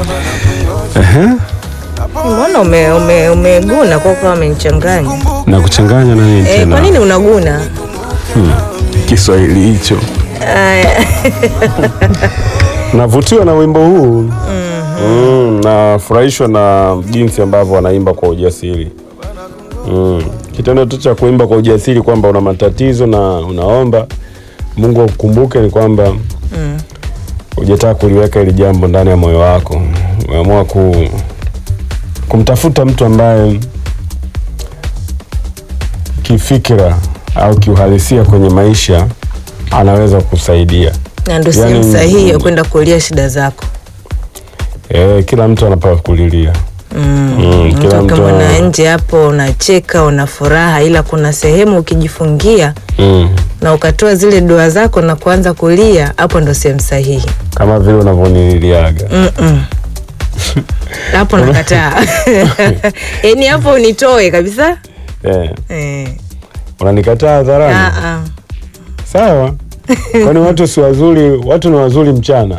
Mbona umeguna kwa kuwa umenichanganya? Na kuchanganya na nini tena? Kwa nini unaguna? Kiswahili hicho. Navutiwa na wimbo huu. Nafurahishwa na jinsi ambavyo wanaimba kwa ujasiri. Kitendo tu cha kuimba kwa ujasiri kwamba una matatizo na unaomba Mungu akukumbuke ni kwamba hujataka kuliweka ili jambo ndani ya moyo wako. Umeamua kumtafuta mtu ambaye kifikira au kiuhalisia kwenye maisha anaweza kusaidia. Na ndio sehemu sahihi ya kwenda kulia shida zako. Kila mtu anapaswa kulilia. Kila mtu kama na nje hapo unacheka una furaha, ila kuna sehemu ukijifungia na ukatoa zile dua zako na kuanza kulia, hapo ndo sehemu sahihi. Kama vile unavyoniliaga. Hapo nakataa. Yaani hapo unitoe kabisa? Unanikataa hadharani? Sawa. Kwani watu si wazuri, watu ni wazuri mchana.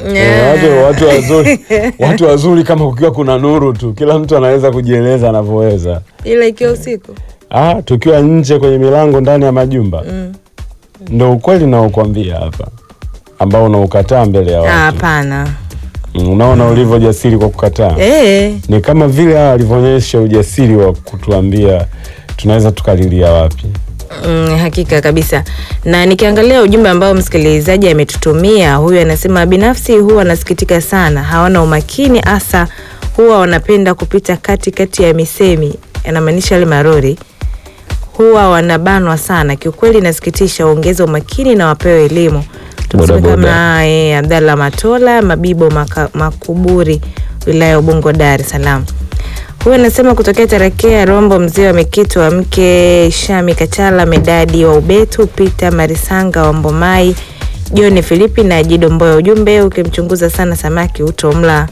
Watu wazuri kama kukiwa kuna nuru tu. Kila mtu anaweza kujieleza anavyoweza. Ila ikiwa usiku? Tukiwa nje kwenye milango ndani ya majumba. Ndio ukweli naokuambia hapa. Ambao unaukataa mbele ya watu. Hapana. Unaona ulivyo jasiri kwa kukataa? Ni kama vile hawa walivyoonyesha ujasiri wa kutuambia tunaweza tukalilia wapi. Hakika kabisa. Na nikiangalia ujumbe ambao msikilizaji ametutumia, huyu anasema binafsi huwa nasikitika sana, hawana umakini, hasa huwa wanapenda kupita kati ya misemi, anamaanisha wale marori. Huwa wanabanwa sana. Kiukweli nasikitisha, ongeza umakini na wapewe elimu. Kama Abdalla Matola, Mabibo Makuburi, wilaya Ubungo, Dar es Salaam. Huyu anasema kutokea Tarakea Rombo, mzee wa Mikitu wa mke Shami Kachala, Medadi wa Ubetu, Peter Marisanga wa Mbomai, John Filipi na Jido Mboyo. Ujumbe, ukimchunguza sana samaki utomla.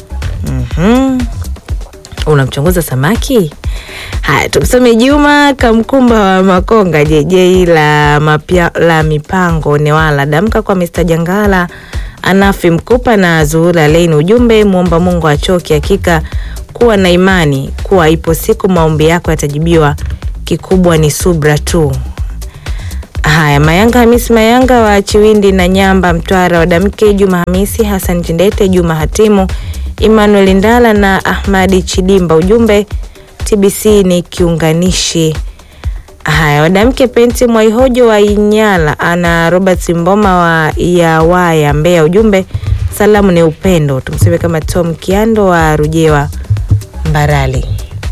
Unamchunguza samaki? Haya, tumsome Juma Kamkumba wa Makonga, JJ la Mipango Newala, damka kwa Mr. Jangala, Anafi Mkupa na Zuhura Lane. Ujumbe, muomba Mungu achoki, hakika kuwa na imani kuwa ipo siku maombi yako yatajibiwa, kikubwa ni subra tu. Haya, Mayanga Hamisi Mayanga wa Chiwindi na Nyamba Mtwara, wadamke Juma Hamisi, Hassan Jindete, Juma Hatimu, Emmanuel Ndala na Ahmadi Chidimba. Ujumbe, TBC ni kiunganishi. Haya, wadamke Penti Mwaihojo wa Inyala, ana Robert Mboma wa Yawaya Mbeya. Ujumbe, salamu ni upendo. Tumseme kama Tom Kiando wa Rujewa Mbarali.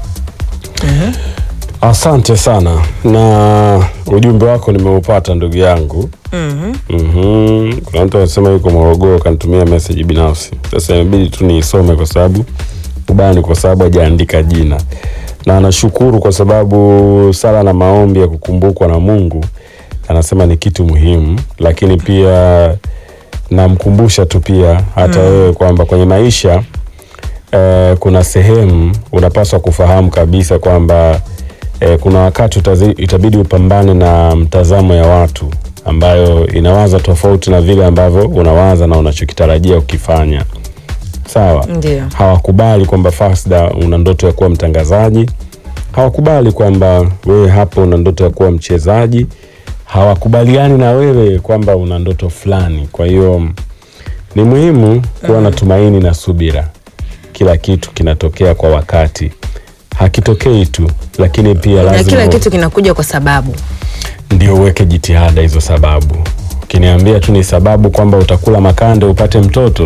Asante sana. Na ujumbe wako nimeupata ndugu yangu. Kuna mtu anasema yuko Morogoro kanitumia message binafsi. Sasa inabidi tu niisome kwa sababu ubani, kwa sababu hajaandika jina. Na anashukuru kwa sababu sala na maombi ya kukumbukwa na Mungu anasema ni kitu muhimu, lakini pia namkumbusha tu pia hata wewe kwamba kwenye maisha kuna sehemu unapaswa kufahamu kabisa kwamba kuna wakati itabidi upambane na mtazamo ya watu ambayo inawaza tofauti na vile ambavyo unawaza na unachokitarajia ukifanya. Sawa? Ndiyo. Hawakubali kwamba Fasda una ndoto ya kuwa mtangazaji. Hawakubali kwamba wewe hapo una ndoto ya kuwa mchezaji. Hawakubaliani na wewe kwamba una ndoto fulani. Kwa hiyo ni muhimu kuwa na tumaini na subira. Kila kitu kinatokea kwa wakati. Hakitokei tu, lakini pia lazima, na kila kitu kinakuja kwa sababu. Ndio uweke jitihada hizo sababu. Ukiniambia tu ni sababu kwamba utakula makande upate mtoto.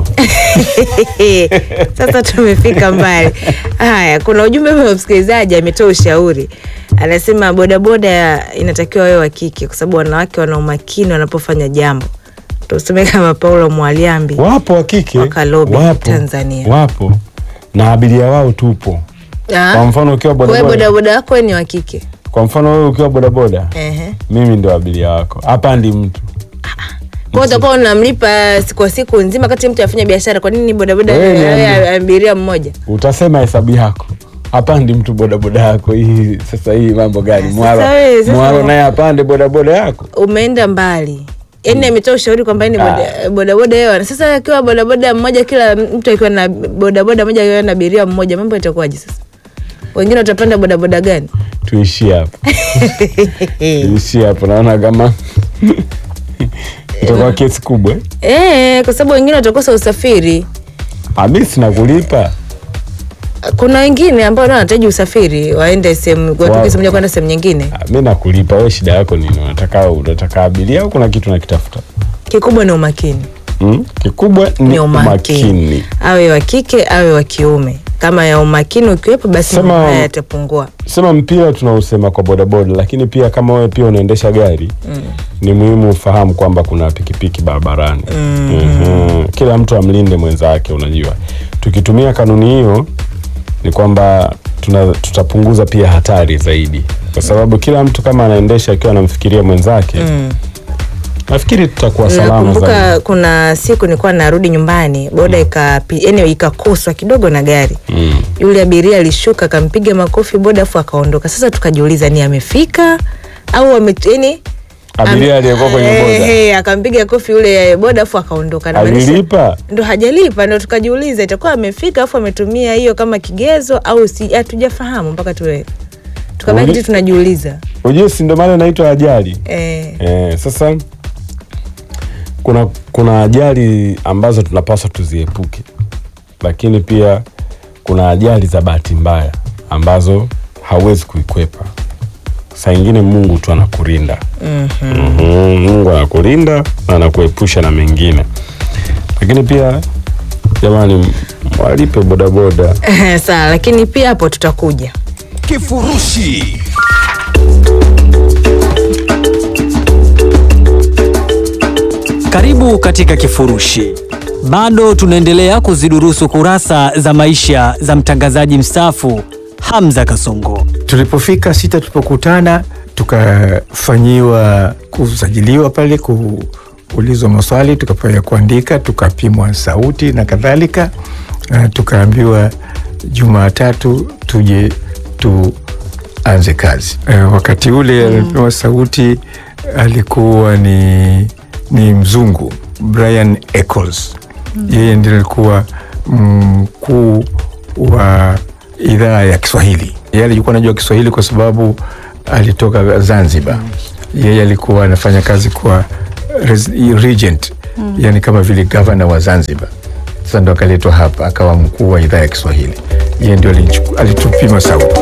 Sasa tumefika mbali. Haya, kuna ujumbe wa msikilizaji ametoa ushauri. Anasema bodaboda inatakiwa wewe wa kike kwa sababu wanawake wana umakini wanapofanya jambo. Tuseme kama Paulo Mwaliambi. Wapo wa kike, Wakalobi, Tanzania. Wapo. Na abiria wao tupo. Kwa mfano ukiwa bodaboda. Wewe bodaboda wako ni wa kike. Kwa mfano wewe ukiwa bodaboda. Mimi ndio abiria wako. Hapa ndi mtu. Kwa hiyo utakuwa unamlipa kwa siku nzima kati mtu afanya biashara, kwa nini bodaboda abiria mmoja? Utasema hesabu yako. Hapandi mtu bodaboda yako. Hii sasa hii mambo gani? Mwaro naye apande bodaboda yako. Umeenda mbali. yani ametoa ushauri kwamba yani bodaboda yao. Sasa akiwa bodaboda mmoja, kila mtu akiwa na bodaboda moja akiwa na abiria mmoja, mambo itakuwaje sasa? Wengine watapanda bodaboda gani? Tuishie hapo. Tuishie hapo, naona kama itakuwa kesi kubwa. Kwa sababu wengine watakosa usafiri. Mimi sina kulipa. Kuna wengine ambao wanahitaji usafiri waende sehemu moja kwenda sehemu nyingine. Mimi nakulipa, wewe shida yako nini? Unataka abiria au kuna kitu nakitafuta? Kikubwa ni umakini. Kikubwa ni umakini. Awe wa kike awe wa kiume. Kama ya umakini ukiwepo basi haya yatapungua. Sema mpira tunausema kwa bodaboda, lakini pia kama wewe pia unaendesha gari, ni muhimu ufahamu kwamba kuna pikipiki barabarani. Kila mtu amlinde mwenzake, unajua. Tukitumia kanuni hiyo ni kwamba tutapunguza pia hatari zaidi. Kwa sababu kila mtu kama anaendesha akiwa anamfikiria mwenzake, nafikiri tutakuwa salama zaidi. Nakumbuka kuna siku nilikuwa narudi nyumbani, boda ikakoswa kidogo na gari. Yule abiria alishuka akampiga makofi boda afu akaondoka. Sasa tukajiuliza ni amefika au abiria aliyekuwa kwenye boda akampiga kofi yule boda afu akaondoka. Na alilipa? Ndio hajalipa, ndio tukajiuliza itakuwa amefika afu ametumia hiyo kama kigezo au si, hatujafahamu mpaka tukabaki tunajiuliza. Unajua si ndio maana inaitwa ajali. Sasa kuna ajali ambazo tunapaswa tuziepuke, lakini pia kuna ajali za bahati mbaya ambazo hauwezi kuikwepa. Saa nyingine Mungu tu anakulinda. Mungu anakulinda na anakuepusha na mengine. Lakini pia jamani, walipe bodaboda. Sawa, lakini pia hapo tutakuja. Kifurushi. Karibu katika Kifurushi. Bado tunaendelea kuzidurusu kurasa za maisha za mtangazaji mstaafu Hamza Kasongo. Tulipofika sita, tulipokutana tukafanyiwa kusajiliwa pale, kuulizwa maswali, tukapewa kuandika, tukapimwa sauti na kadhalika. Tukaambiwa Jumatatu tuje tuanze kazi. Wakati ule alipewa sauti alikuwa ni mzungu Brian Eccles. Yeye ndiye alikuwa mkuu wa idhaa ya Kiswahili. Yeye alikuwa anajua Kiswahili kwa sababu alitoka Zanzibar. Yeye alikuwa anafanya kazi kwa regent, yani kama vile governor wa Zanzibar. Sasa ndo akaletwa hapa akawa mkuu wa idhaa ya Kiswahili. Yeye ndio alitupima sauti.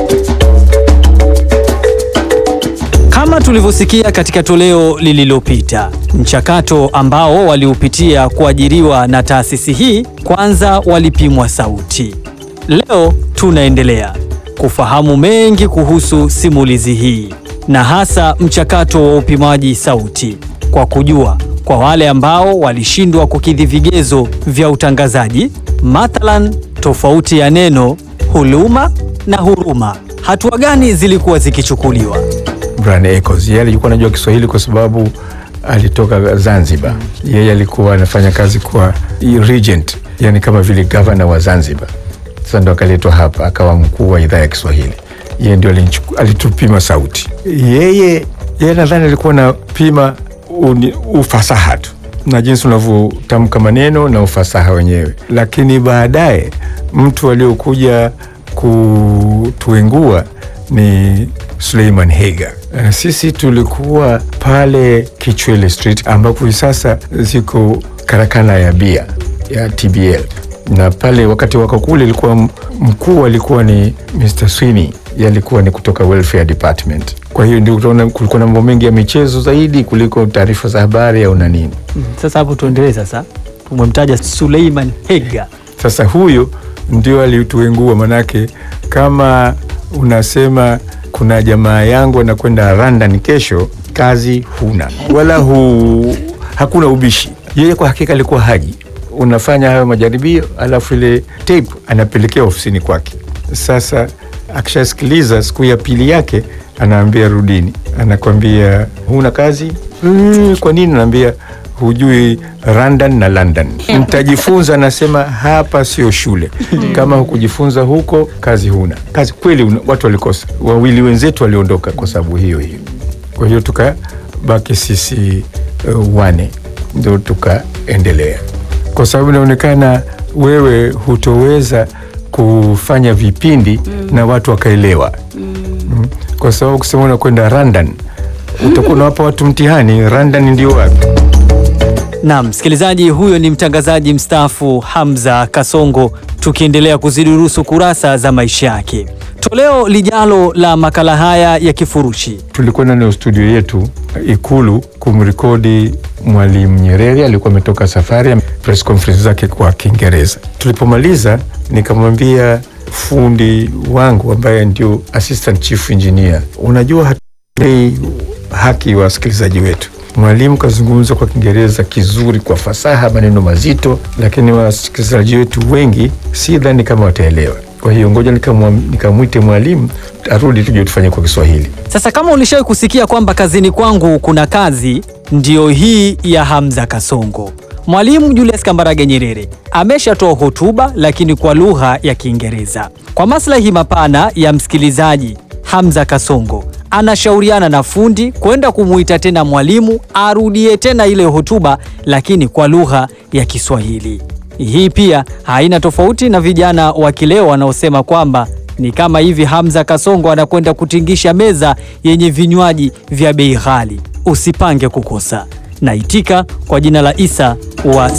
Kama tulivyosikia katika toleo lililopita, mchakato ambao waliupitia kuajiriwa na taasisi hii, kwanza walipimwa sauti. Leo tunaendelea kufahamu mengi kuhusu simulizi hii na hasa mchakato wa upimaji sauti, kwa kujua kwa wale ambao walishindwa kukidhi vigezo vya utangazaji, mathalan tofauti ya neno huluma na huruma, hatua gani zilikuwa zikichukuliwa. Brian Eccles, yeye alikuwa anajua Kiswahili kwa sababu alitoka Zanzibar. Yeye alikuwa anafanya kazi kwa regent, yani kama vile governor wa Zanzibar. Sasa ndo akaletwa hapa akawa mkuu wa idhaa ya Kiswahili. Yeye ndio alitupima sauti. Yeye nadhani alikuwa anapima ufasaha tu na jinsi unavyotamka maneno na ufasaha wenyewe, lakini baadaye mtu aliokuja kutuengua ni Suleiman Hega. Sisi tulikuwa pale Kichwele Street ambapo sasa ziko karakana ya bia ya TBL, na pale wakati wako kule ilikuwa mkuu alikuwa ni Mr. Sweeney, yalikuwa ni kutoka welfare department. Kwa hiyo ndio utaona kulikuwa na mambo mengi ya michezo zaidi kuliko taarifa za habari au na nini. Sasa hapo tuendelee. Sasa tumemtaja Suleiman Hega. Sasa huyo ndio alituengua, manake kama unasema kuna jamaa yangu anakwenda London kesho, kazi huna wala hakuna ubishi. Yeye kwa hakika alikuwa haji, unafanya hayo majaribio alafu ile tape anapelekea ofisini kwake. Sasa akishasikiliza siku ya pili yake anaambia rudini, anakwambia huna kazi. Kwa nini? Anaambia hujui London na London. Mtajifunza, anasema hapa sio shule. Kama hukujifunza huko, kazi huna. Kazi kweli watu walikosa. Wawili wenzetu waliondoka kwa sababu hiyo. Kwa hiyo tukabaki sisi wane ndio tukaendelea, kwa sababu inaonekana wewe hutoweza kufanya vipindi na watu wakaelewa. Kwa sababu kusema unakwenda London utakuwa unawapa watu mtihani. London ndio wapi? Naam, msikilizaji, huyo ni mtangazaji mstaafu Hamza Kasongo, tukiendelea kuzidurusu kurasa za maisha yake. Toleo lijalo la makala haya ya Kifurushi, tulikwenda na studio yetu Ikulu kumrekodi Mwalimu Nyerere. Alikuwa ametoka safari, press conference zake kwa Kiingereza. Tulipomaliza nikamwambia fundi wangu ambaye ndio assistant chief engineer, unajua hatui haki wa wasikilizaji wetu. Mwalimu kazungumza kwa Kiingereza kizuri, kwa fasaha, maneno mazito, lakini wasikilizaji wetu wengi si dhani kama wataelewa. Kwa hiyo ngoja nikamwite mwalimu arudi tuje tufanye kwa Kiswahili. Sasa kama ulishawahi kusikia kwamba kazini kwangu kuna kazi, ndio hii ya Hamza Kasongo. Mwalimu Julius Kambarage Nyerere ameshatoa hotuba lakini kwa lugha ya Kiingereza. Kwa maslahi mapana ya msikilizaji, Hamza Kasongo anashauriana na fundi kwenda kumuita tena mwalimu arudie tena ile hotuba lakini kwa lugha ya Kiswahili. Hii pia haina tofauti na vijana wa kileo wanaosema kwamba ni kama hivi Hamza Kasongo anakwenda kutingisha meza yenye vinywaji vya bei ghali. Usipange kukosa. Naitika kwa jina la Isa wa